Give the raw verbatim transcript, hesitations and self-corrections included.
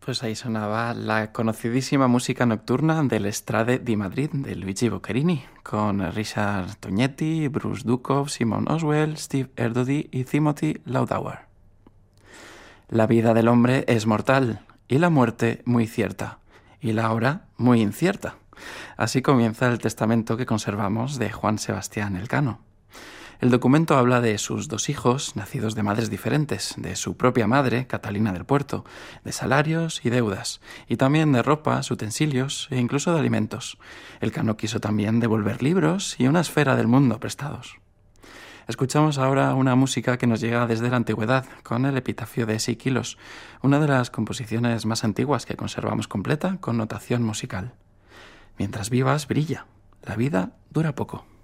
Pues ahí sonaba la conocidísima música nocturna del Estrade di Madrid de Luigi Boccherini, con Richard Tognetti, Bruce Dukov, Simon Oswell, Steve Erdody y Timothy Laudauer. La vida del hombre es mortal y la muerte muy cierta, y la hora muy incierta. Así comienza el testamento que conservamos de Juan Sebastián Elcano. El documento habla de sus dos hijos, nacidos de madres diferentes, de su propia madre, Catalina del Puerto, de salarios y deudas, y también de ropas, utensilios e incluso de alimentos. Elcano quiso también devolver libros y una esfera del mundo prestados. Escuchamos ahora una música que nos llega desde la antigüedad, con el epitafio de Siquilos, una de las composiciones más antiguas que conservamos completa con notación musical. Mientras vivas, brilla. La vida dura poco.